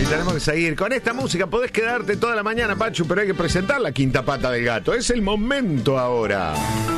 tenemos que seguir con esta música. Podés quedarte toda la mañana, Pachu, pero hay que presentar la quinta pata del gato. Es el momento ahora.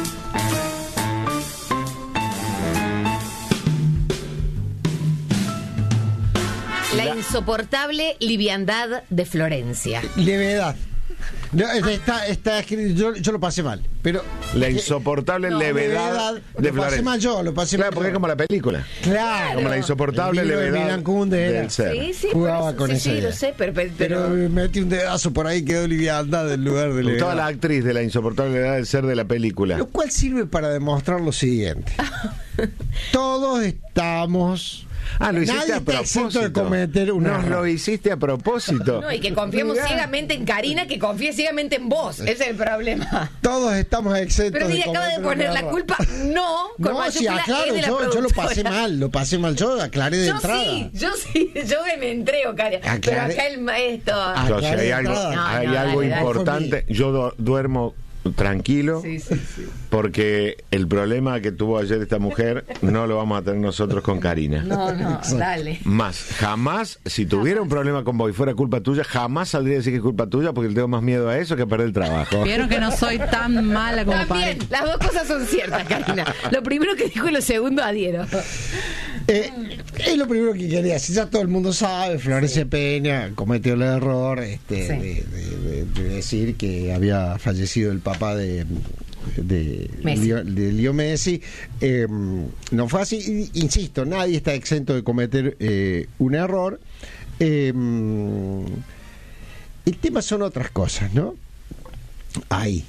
La insoportable liviandad de Florencia. Levedad. No, está escrito, yo lo pasé mal, pero La insoportable levedad de lo pasé mal Florencia. lo pasé Claro, mal porque es yo. como la película. Claro. Como la insoportable El libro de levedad Milán Kundera era. del ser. Sí, Jugaba por eso, con esa sí, idea. lo sé, Pero pero metí un dedazo por ahí, quedó liviandad en lugar de Me gustaba la levedad. actriz de la insoportable levedad del ser de la película. Lo cual sirve para demostrar lo siguiente. Todos estamos... Lo hiciste Nadie a está exento propósito. de cometer un Nos error. lo hiciste a propósito. no, y que confiemos Mirá. ciegamente en Karina, que confíe ciegamente en vos. Ese es el problema. Todos estamos exentos Pero de Didi acaba de cometer un poner la error. culpa, no, con No, sí, mayúscula, claro, es de la yo lo productora. pasé mal, yo aclaré de entrada. Yo me entrego, Karina. Pero acá el maestro. Yo, si hay algo, No, hay no, algo dale. importante, yo duermo tranquilo, Sí. porque el problema que tuvo ayer esta mujer no lo vamos a tener nosotros con Karina. No, dale. Más, jamás, si tuviera un problema con vos y fuera culpa tuya, jamás saldría a decir que es culpa tuya, porque le tengo más miedo a eso que a perder el trabajo. Vieron que no soy tan mala como También, parece. las dos cosas son ciertas, Karina. Lo primero que dijo y lo segundo adhiero. Es lo primero que quería decir. Ya todo el mundo sabe, Florencia Peña cometió el error de decir que había fallecido el papá de Messi. Leo Messi. No fue así. Insisto, nadie está exento de cometer un error. El tema son otras cosas, ¿no? Ahí.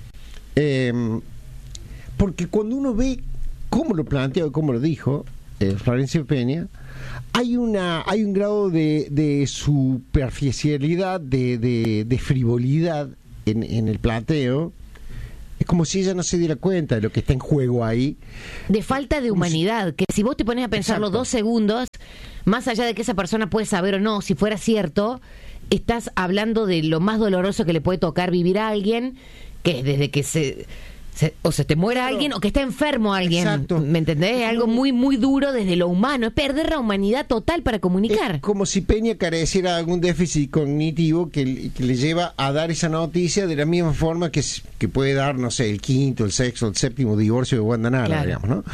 Porque cuando uno ve cómo lo planteó y cómo lo dijo Florencia Peña, hay un grado de superficialidad, de frivolidad en el planteo. Es como si ella no se diera cuenta de lo que está en juego ahí. De falta de humanidad, que si vos te pones a pensarlo Exacto. 2 segundos, más allá de que esa persona puede saber o no, si fuera cierto, estás hablando de lo más doloroso que le puede tocar vivir a alguien, que es desde que se te muera alguien o que está enfermo alguien. Exacto. ¿Me entendés? Es algo muy, muy duro desde lo humano. Es perder la humanidad total para comunicar. Es como si Peña careciera de algún déficit cognitivo que le lleva a dar esa noticia de la misma forma que puede dar, no sé, el quinto, el sexto, el séptimo divorcio de Wanda Nara, Claro. digamos, ¿no?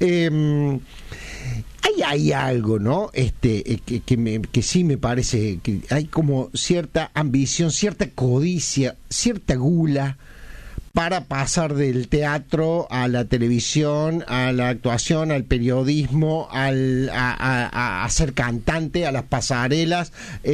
Hay algo, ¿no? Que sí me parece que hay como cierta ambición, cierta codicia, cierta gula para pasar del teatro a la televisión, a la actuación, al periodismo, a ser cantante, a las pasarelas.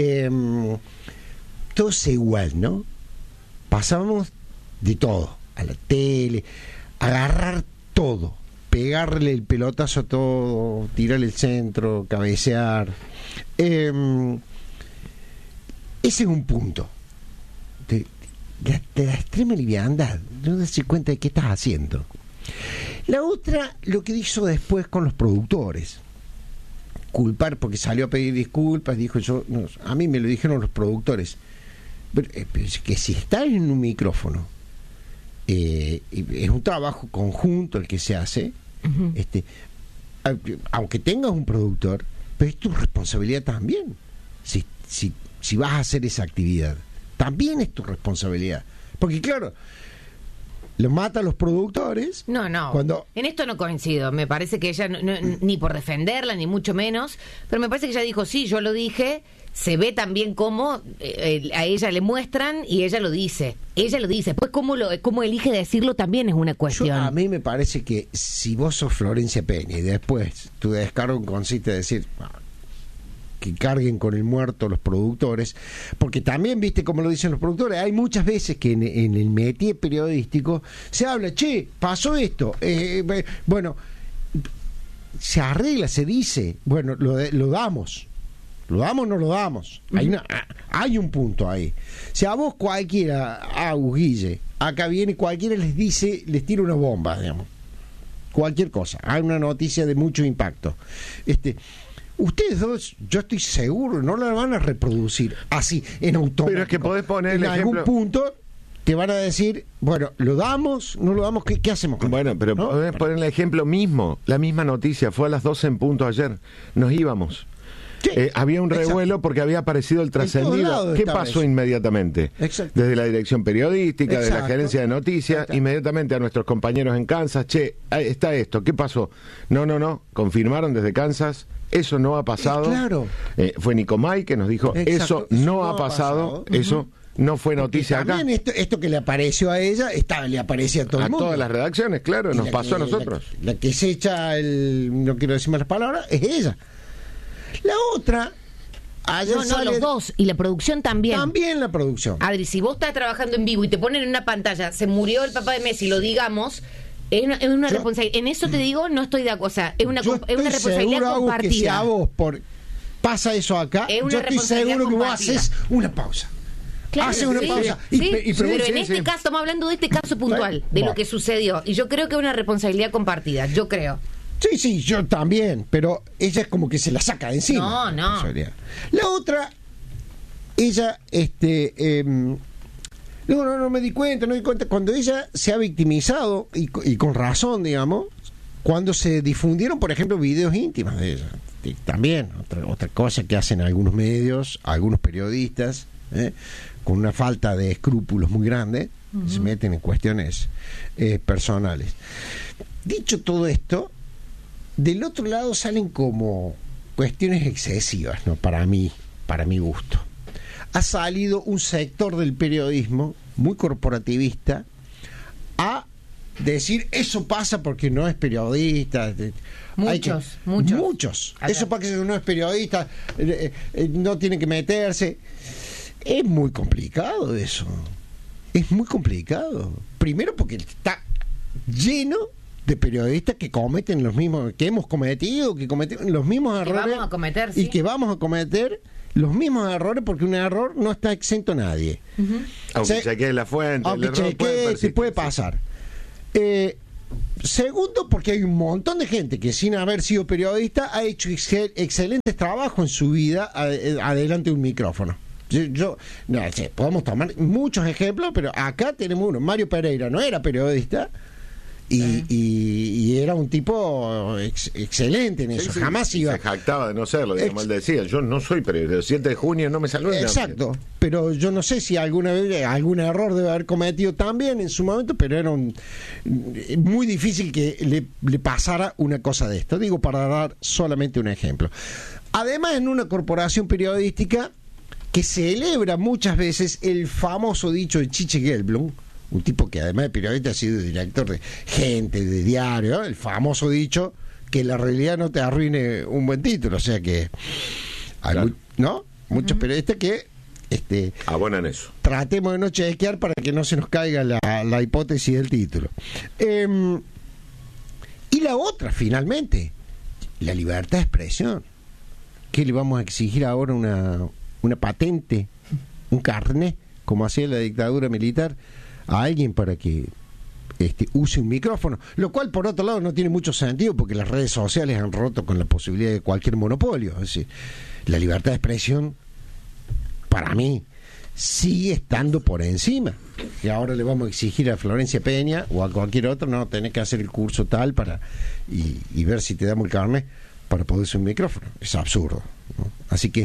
Todo es igual, ¿no? Pasamos de todo, a la tele, agarrar todo, pegarle el pelotazo a todo, tirarle el centro, cabecear. Ese es un punto. De la extrema liviandad, no darse cuenta de qué estás haciendo. La otra, lo que hizo después con los productores. Culpar, porque salió a pedir disculpas, dijo a mí me lo dijeron los productores. Pero es que si estás en un micrófono, es un trabajo conjunto el que se hace, aunque tengas un productor, pero es tu responsabilidad también. Si vas a hacer esa actividad, también es tu responsabilidad. Porque claro, lo matan los productores. No. En esto no coincido. Me parece que ella, ni por defenderla, ni mucho menos, pero me parece que ella dijo, sí, yo lo dije. Se ve también cómo a ella le muestran y ella lo dice. Después cómo elige decirlo también es una cuestión. A mí me parece que si vos sos Florencia Peña y después tu descargo consiste en decir que carguen con el muerto los productores, porque también, viste como lo dicen los productores, hay muchas veces que en el métier periodístico se habla, che, pasó esto, bueno, se arregla, se dice, bueno, lo damos. ¿Lo damos o no lo damos? Hay un punto ahí. Si a vos cualquiera, Guille, acá viene cualquiera les tira una bomba, digamos. Cualquier cosa. Hay una noticia de mucho impacto. Ustedes dos, yo estoy seguro, no la van a reproducir así, en automático. Pero es que podés poner el en ejemplo. algún punto te van a decir, bueno, ¿lo damos? ¿No lo damos? ¿Qué hacemos con Bueno, esto? pero ¿no? podés poner el ejemplo mismo. La misma noticia fue a las 12 en punto ayer. Nos íbamos. Sí. Había un revuelo porque había aparecido el todos trascendido. lados ¿Qué estaba pasó eso. inmediatamente? Exacto. Desde la dirección periodística, de la Exacto. gerencia de noticias, Exacto. inmediatamente a nuestros compañeros en Kansas. Che, ahí está esto, ¿qué pasó? No, confirmaron desde Kansas, eso no ha pasado. Claro. Fue Nicomay que nos dijo, Exacto. eso no ha pasado, eso no fue noticia Porque acá. también esto que le apareció a ella, le aparecía a todo A el mundo. todas las redacciones, claro, Y nos la pasó a que- nosotros. La que se echa no quiero decir malas palabras, es ella. La otra, ayer No, sale los dos. Y la producción también. también la producción. Adri, si vos estás trabajando en vivo y te ponen en una pantalla, se murió el papá de Messi, lo digamos, es una Yo- responsabilidad. En eso te digo, no estoy de acuerdo. O sea, es una, Yo es una estoy responsabilidad seguro, Agus, que si a compartida. vos pasa eso acá, Es una yo estoy responsabilidad seguro que vos compartida. haces una pausa. Claro, Hace una sí, pausa. sí, Y pero en sí, este sí. caso, estamos hablando de este caso puntual, de Bueno. lo que sucedió. Y yo creo que es una responsabilidad compartida, yo creo. Sí, yo también, pero ella es como que se la saca de encima. No, no. La otra, ella, no me di cuenta, cuando ella se ha victimizado, y con razón, digamos, cuando se difundieron, por ejemplo, videos íntimos de ella. Y también, otra cosa que hacen algunos medios, algunos periodistas, con una falta de escrúpulos muy grande, se meten en cuestiones personales. Dicho todo esto, del otro lado salen como cuestiones excesivas, ¿no? Para mi gusto. Ha salido un sector del periodismo muy corporativista a decir eso pasa porque no es periodista. Muchos. Acá. Eso pasa porque no es periodista, no tiene que meterse. Es muy complicado eso. Es muy complicado. Primero porque está lleno de periodistas que cometen los mismos, que hemos cometido, que cometen los mismos Que errores. vamos a cometer, Y sí. que vamos a cometer los mismos errores porque un error no está exento a nadie. Aunque chequee la fuente, el Aunque error chequee, te persistir, puede sí. pasar. Segundo, porque hay un montón de gente que sin haber sido periodista ha hecho excelentes trabajos en su vida adelante de un micrófono. Podemos tomar muchos ejemplos, pero acá tenemos uno. Mario Pereira no era periodista y era un tipo excelente en eso. Sí, Jamás iba. Se jactaba de no serlo, digamos, él decía, yo no soy periodista, el 7 de junio no me saludé. Exacto, pero yo no sé si alguna vez algún error debe haber cometido también en su momento, pero era muy difícil que le pasara una cosa de esto. Digo, para dar solamente un ejemplo. Además, en una corporación periodística que celebra muchas veces el famoso dicho de Chiche Gelblum, un tipo que además de periodista ha sido director de Gente, de diario, ¿no? El famoso dicho que la realidad no te arruine un buen título, o sea que hay Claro. ¿no? Muchos periodistas que Abonan eso. tratemos de no chequear para que no se nos caiga la hipótesis del título. Y la otra, finalmente, la libertad de expresión. ¿Qué le vamos a exigir ahora una patente, un carnet, como hacía la dictadura militar, a alguien para que use un micrófono? Lo cual, por otro lado, no tiene mucho sentido porque las redes sociales han roto con la posibilidad de cualquier monopolio. Es decir, la libertad de expresión, para mí, sigue estando por encima. Y ahora le vamos a exigir a Florencia Peña o a cualquier otro, no, tenés que hacer el curso tal y ver si te damos el carnet para poder usar un micrófono. Es absurdo, ¿no? Así que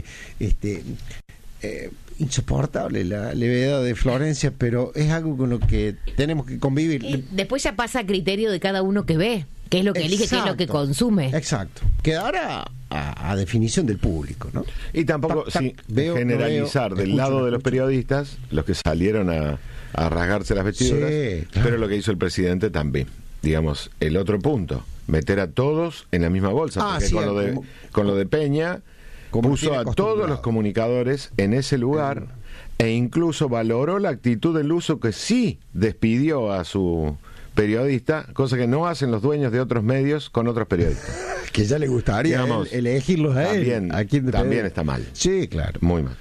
insoportable la levedad de Florencia, pero es algo con lo que tenemos que convivir. Y después ya pasa a criterio de cada uno que ve, qué es lo que elige, qué es lo que Exacto. consume. Exacto. Quedará a definición del público, ¿no? Y tampoco generalizar veo, del lado escucho, de los periodistas, los que salieron a rasgarse las vestiduras, Sí, claro. pero lo que hizo el presidente también. Digamos, el otro punto, meter a todos en la misma bolsa, porque sí, con lo de Peña como puso tiene a acostumbrado. todos los comunicadores en ese lugar e incluso valoró la actitud del uso que sí despidió a su periodista, cosa que no hacen los dueños de otros medios con otros periodistas. Que ya le gustaría Digamos, elegirlos a él. también está mal. Sí, claro. Muy mal.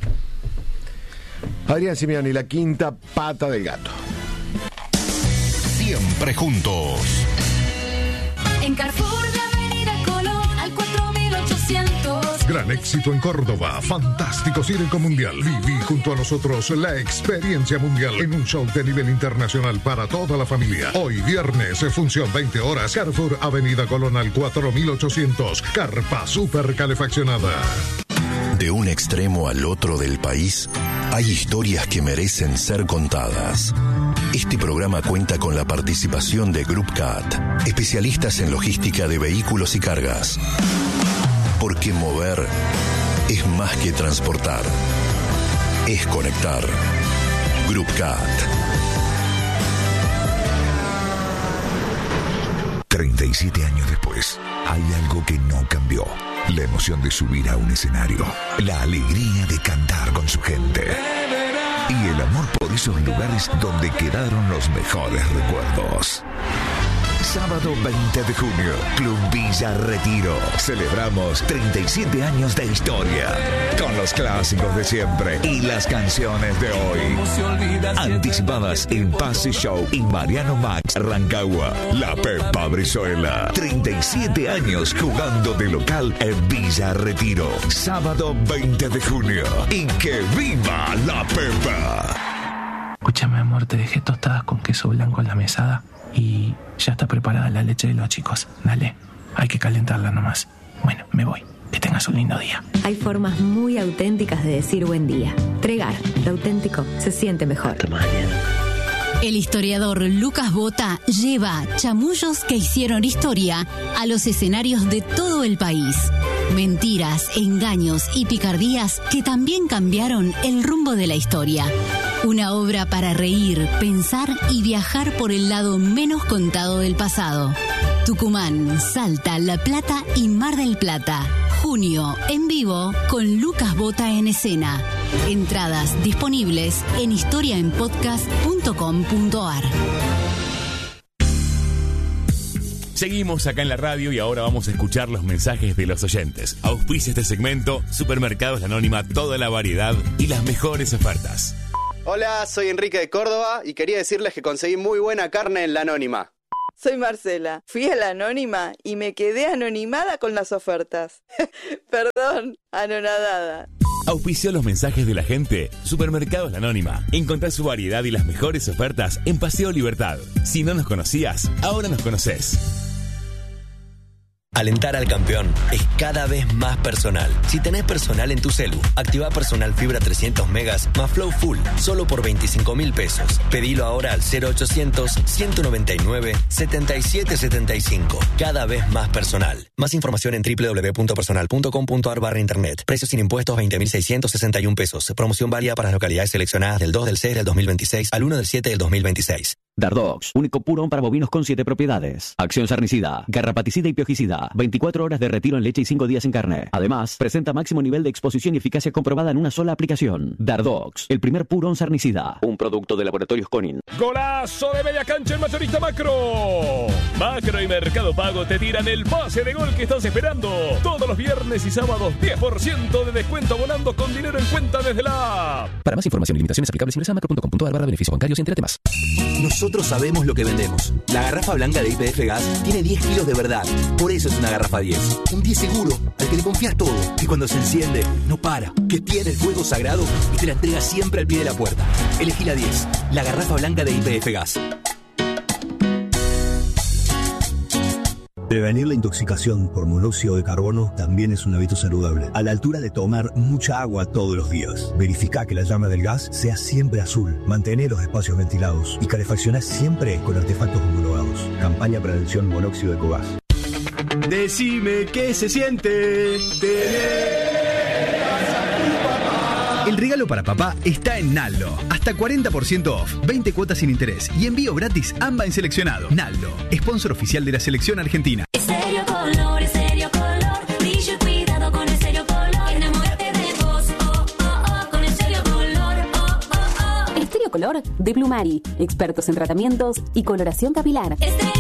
Adrián Simeoni, la quinta pata del gato. Siempre juntos. En Carrefour de Avenida Colón al 4800. Gran éxito en Córdoba. Fantástico Circo Mundial. Viví junto a nosotros la experiencia mundial en un show de nivel internacional para toda la familia. Hoy viernes, función 20 horas, Carrefour, Avenida Colón al 4800. Carpa super calefaccionada. De un extremo al otro del país, hay historias que merecen ser contadas. Este programa cuenta con la participación de Group CAT, especialistas en logística de vehículos y cargas. Porque mover es más que transportar, es conectar. Group CAT. 37 años después, hay algo que no cambió. La emoción de subir a un escenario, la alegría de cantar con su gente y el amor por esos lugares donde quedaron los mejores recuerdos. Sábado 20 de junio, Club Villa Retiro. Celebramos 37 años de historia con los clásicos de siempre y las canciones de hoy. Anticipadas en Pase Show y Mariano Max Rancagua. La Pepa Brizuela. 37 años jugando de local en Villa Retiro. Sábado 20 de junio. Y que viva la Pepa. Escúchame, amor, te dejé tostadas con queso blanco en la mesada y ya está preparada la leche de los chicos. Dale, hay que calentarla nomás. Bueno, me voy. Que tengas un lindo día. Hay formas muy auténticas de decir buen día. Tregar, lo auténtico se siente mejor. El historiador Lucas Bota lleva chamullos que hicieron historia a los escenarios de todo el país. Mentiras, engaños y picardías que también cambiaron el rumbo de la historia. Una obra para reír, pensar y viajar por el lado menos contado del pasado. Tucumán, Salta, La Plata y Mar del Plata. Junio, en vivo, con Lucas Bota en escena. Entradas disponibles en historiaenpodcast.com.ar. Seguimos acá en la radio y ahora vamos a escuchar los mensajes de los oyentes. Auspicia este segmento Supermercados La Anónima, toda la variedad y las mejores ofertas. Hola, soy Enrique de Córdoba y quería decirles que conseguí muy buena carne en La Anónima. Soy Marcela. Fui a La Anónima y me quedé anonimada con las ofertas. Perdón, anonadada. Auspició los mensajes de la gente Supermercados La Anónima. Encontrá su variedad y las mejores ofertas en Paseo Libertad. Si no nos conocías, ahora nos conocés. Alentar al campeón es cada vez más personal. Si tenés personal en tu celu, activa Personal Fibra 300 megas más Flow Full, solo por 25.000 pesos. Pedilo ahora al 0800-199-7775. Cada vez más personal. Más información en www.personal.com.ar/internet. Precios sin impuestos 20.661 pesos. Promoción válida para las localidades seleccionadas del 2/6 del 2026 al 1/7 del 2026. Dardox, único purón para bovinos con 7 propiedades. Acción sarnicida, garrapaticida y piojicida. 24 horas de retiro en leche y 5 días en carne. Además, presenta máximo nivel de exposición y eficacia comprobada en una sola aplicación. Dardox, el primer purón sarnicida. Un producto de Laboratorios Conin. ¡Golazo de media cancha el mayorista Macro! Macro y Mercado Pago te tiran el pase de gol que estás esperando. Todos los viernes y sábados, 10% de descuento abonando con dinero en cuenta desde la app. Para más información y limitaciones aplicables ingresa a macro.com.ar/beneficios bancarios y entérate más. Nosotros sabemos lo que vendemos. La garrafa blanca de YPF Gas tiene 10 kilos de verdad. Por eso es una garrafa 10. Un 10 seguro, al que le confías todo. Que cuando se enciende, no para. Que tiene el fuego sagrado y te la entrega siempre al pie de la puerta. Elegí la 10. La garrafa blanca de YPF Gas. Prevenir la intoxicación por monóxido de carbono también es un hábito saludable. A la altura de tomar mucha agua todos los días. Verifica que la llama del gas sea siempre azul. Mantener los espacios ventilados. Y calefaccionar siempre con artefactos homologados. Campaña Prevención Monóxido de Cogás. Decime qué se siente tener. El regalo para papá está en Naldo. Hasta 40% off, 20 cuotas sin interés y envío gratis AMBA en seleccionado. Naldo, sponsor oficial de la selección argentina. Estéreo Color, brillo y cuidado con Estéreo Color. Enamórate de vos, con Estéreo Color, Estéreo Color de Plumari, expertos en tratamientos y coloración capilar.